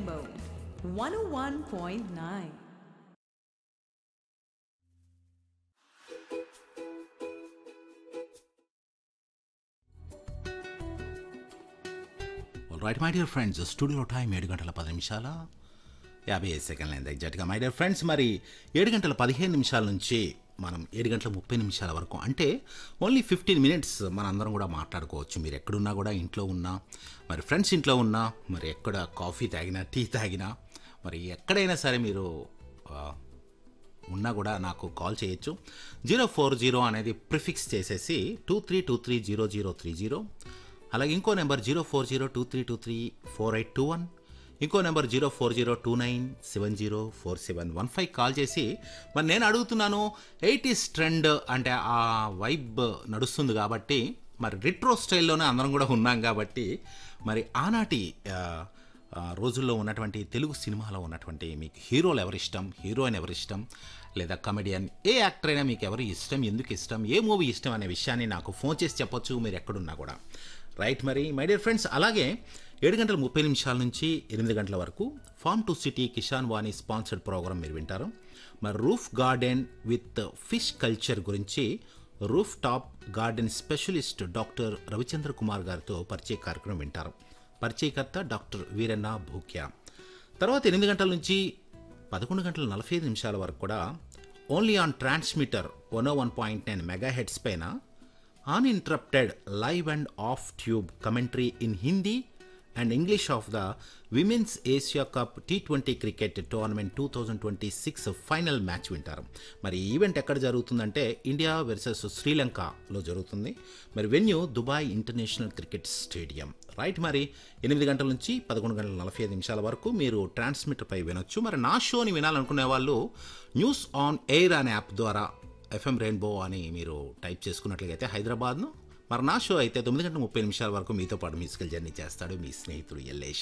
Rainbow 101.9. Right my dear friends, studio time 7:50 అయింది ఎగ్జాక్ట్గా. My dear friends, మరి 7:15 నుంచి మనం 7:30 వరకు, అంటే ఓన్లీ 15 మినిట్స్ మన అందరం కూడా మాట్లాడుకోవచ్చు. మీరు ఎక్కడున్నా కూడా, ఇంట్లో ఉన్నా, మరి ఫ్రెండ్స్ ఇంట్లో ఉన్నా, మరి ఎక్కడ కాఫీ తాగినా, టీ తాగినా, మరి ఎక్కడైనా సరే మీరు ఉన్నా కూడా నాకు కాల్ చేయొచ్చు. 040 అనేది ప్రిఫిక్స్ చేసేసి 23230030. అలాగే ఇంకో నెంబర్ 04023234821, ఇంకో నెంబర్ 04029704715 కాల్ చేసి, మరి నేను అడుగుతున్నాను, 80s ట్రెండ్ అంటే ఆ వైబ్ నడుస్తుంది కాబట్టి, మరి రిట్రో స్టైల్లోనే అందరం కూడా ఉన్నాం కాబట్టి, మరి ఆనాటి రోజుల్లో ఉన్నటువంటి తెలుగు సినిమాలో ఉన్నటువంటి మీకు హీరోలు ఎవరిష్టం, హీరోయిన్ ఎవరిష్టం, లేదా కమెడియన్, ఏ యాక్టర్ అయినా మీకు ఎవరు ఇష్టం, ఎందుకు ఇష్టం, ఏ మూవీ ఇష్టం అనే విషయాన్ని నాకు ఫోన్ చేసి చెప్పొచ్చు, మీరు ఎక్కడున్నా కూడా. రైట్, మరి మై డియర్ ఫ్రెండ్స్, అలాగే 7:30 నుంచి 8 గంటల వరకు form to city Kisan Vani sponsored programme మీరు వింటారు. మరి roof garden with fish culture గురించి roof top garden specialist doctor Ravichandra Kumar గారితో పరిచయ కార్యక్రమం వింటారు. పరిచయకర్త డాక్టర్ వీరన్న భూక్యా. తర్వాత 8 గంటల నుంచి 11:45 వరకు కూడా ఓన్లీ ఆన్ ట్రాన్స్మిటర్ 101.9 మెగాహెడ్స్ పైన uninterrupted live and off tube commentary in Hindi and English of the Women's Asia Cup T20 Cricket Tournament 2026 final match వింటారు. మరి ఈ ఈవెంట్ ఎక్కడ జరుగుతుందంటే ఇండియా వర్సెస్ శ్రీలంకలో జరుగుతుంది. మరి venue Dubai international cricket stadium. Right, మరి 8 గంటల నుంచి 11:45 వరకు మీరు ట్రాన్స్మిటర్పై వినొచ్చు. మరి నా షోని వినాలనుకునే వాళ్ళు న్యూస్ ఆన్ ఎయిర్ అనే యాప్ ద్వారా FM రెయిన్బో అని మీరు టైప్ చేసుకున్నట్లయితే హైదరాబాద్ను, మరి నా షో అయితే 9:30 వరకు మీతో పాటు మ్యూజికల్ జర్నీ చేస్తాడు మీ స్నేహితుడు ఎల్లేష్.